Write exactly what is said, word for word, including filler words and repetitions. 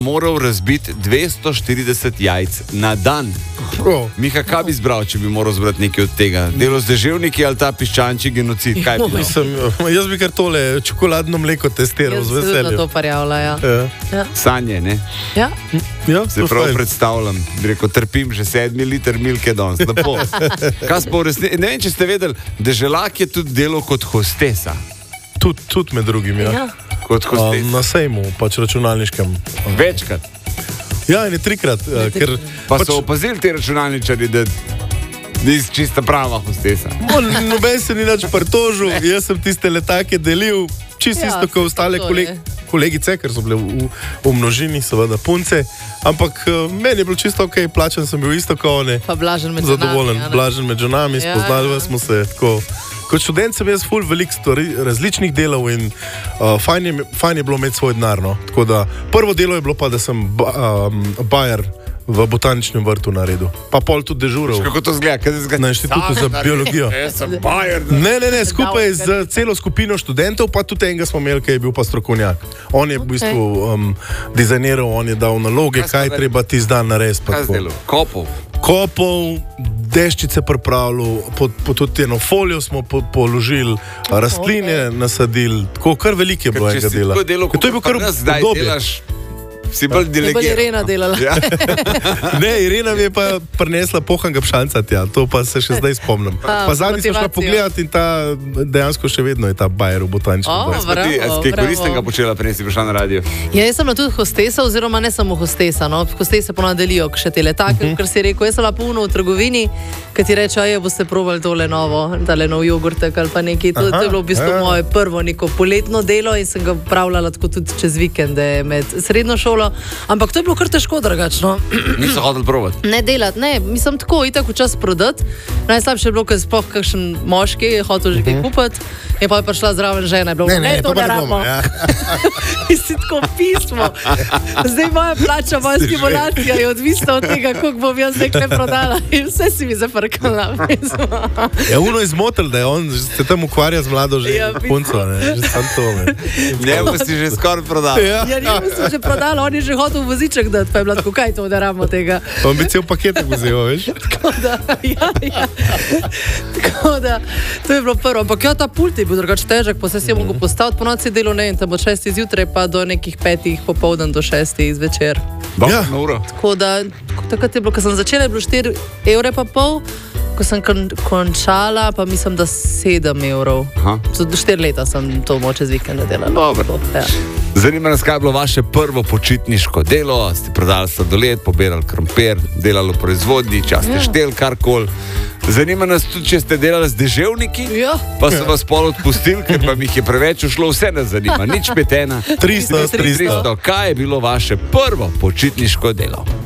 moral razbiti dvesto štirideset jajc na dan. Oh. Miha, kaj bi zbral, če bi moral zbrati nekaj od tega? Delo z deževniki ali ta piščančji genocid? Kaj bi Mislim, jaz bi kar tole čokoladno mleko testiral z Jaz se tudi na veseljem. to parjavlja, ja. Ja. Ja. Sanje, ne? Ja. Ja, Se to prav fajn. predstavljam, bi rekel, trpim že sedmi liter milke danes. Lepo. Kaj smo v resnici? Ne vem, če ste vedeli, Deželak je tudi delal kot hostesa. Tudi tud med drugim, ja. Ja. Kot hostesa. Um, na sejmu, pač računalniškem. Večkrat. Ja, in je trikrat. uh, Ker, Pa pač, so opazili ti računalničari, da nisi čista prava hostesa. on, noben se ni nič pritožil, jaz sem tiste letake delil, čisto Ja, isto kot ostale to koleg, je. kolegice, ker so bile v, v množini, seveda punce. Ampak uh, meni je bilo čisto ok, plačan sem bil isto kot one. Pa blažen med Zadovoljen, nami, a ne? blažen med ženami, Ja, spoznali ja. smo se tako. Kot študent sem jaz ful veliko stvari, različnih delov in uh, fajn, je, fajn je bilo imeti svoj denar. No. Tako da prvo delo je bilo pa, da sem ba, um, bajer v botaničnem vrtu naredil. Pa pol tudi dežural Kako to zgleda? Kaj zgleda? na inštitutu za biologijo. Jaz sem bajer. Ne, ne, ne, skupaj z celo skupino študentov, pa tudi enega smo imeli, ki je bil pa strokovnjak. On je v bistvu um, dizajniral, on je dal naloge, Kaj ste kaj naredili? treba ti zdan narediti. pa Kaj tako. zdelo? Kopov. Kopov, deščice pripravljal, pod, pod tudi eno folijo smo po, položili, rastline okay. nasadili, tako kar veliko je bilo Ker če enega si dela. tako delal, Ker to je bilo kar pri nas zdaj obdobje. delaš, si bolj Je bolj delegiran. Irena delala. Ja. Ne, Irena mi je pa prinesla pohanga pšanca tja, to pa se še zdaj spomnim. A, Pa zadnji smo šla motivacijo. pogledati in ta dejansko še vedno je ta bajer v botaničnem O, vrtu. Pa ti, a si kaj Bravo, koristnega bravo. počela, prej si prišla na radio? Ja, jaz sem bila tudi hostesa, oziroma ne samo hostesa. No? Hostese ponadelijo še te letake, uh -huh. Ker si rekel, jaz sem bila puno v trgovini, ki ti reče, aj boste provali tole novo, tale nov jogurtek ali pa nekaj. To, to je bilo v bistvu ja. moje prvo neko poletno delo in sem ga upravljala tako tudi čez vikende med srednjo šolo. Ampak to je bilo kar težko drugačno. Niso hodili provat. Ne delati, ne, mislim tako, itak v čas prodati. Najslabše je bilo, ker sploh kakšen moški je hotel že kaj kupiti, in pa je prišla zraven žena, je bilo, Ne, ne, to pa ne rabimo. bomo. Ja. In si tako pismo. Zdaj moja plača, moja stimulacija je odvisna od tega, koliko bom jaz nekaj prodala. In vse si mi zafrkala. Je uno izmotil, da je on se tam ukvarja z mlado že Ja, ja, punco, ne, že sam to. Ne. Njemu si že skoraj prodal. Ja. Ja, njemu sem že prodala, on je že hotel voziček dati, pa je bilo tako, kaj to, da rabimo tega. On bi cel paket vzel, veš? Tako da, ja, ja. Tako da, to je bilo prvo. Ampak ja, ta pult je bil drugače težek, pa se si je mogel postaviti po noci delo, ne vem, tam od šestih zjutraj pa do nekih petih popoldan do šestih zvečer. Ja. Na uro. Tako da, takrat je bilo, ko sem začela, je bilo štiri evre pa pol, ko sem kon končala, pa mislim, da sedem evrov. Aha. Za štiri leta sem to moče z vikenda delala. Dobro. Ja. Zanima nas, kaj je bilo vaše prvo počitniško delo. Ste prodali sladoled, pobirali krompir, delali v proizvodnji, čas ste Ja. štel karkoli. Zanima nas tudi, če ste delali z deževniki, Ja. pa so vas pol odpustili, ker pa mi jih je preveč ušlo, vse nas zanima. Nič petena. tristo, tristo. Kaj je bilo vaše prvo počitniško delo?